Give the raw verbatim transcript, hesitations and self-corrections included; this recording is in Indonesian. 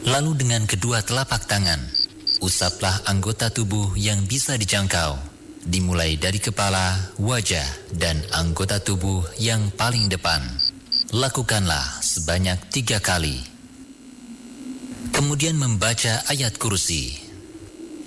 Lalu dengan kedua telapak tangan, usaplah anggota tubuh yang bisa dijangkau, dimulai dari kepala, wajah, dan anggota tubuh yang paling depan. Lakukanlah sebanyak tiga kali. Kemudian membaca ayat kursi.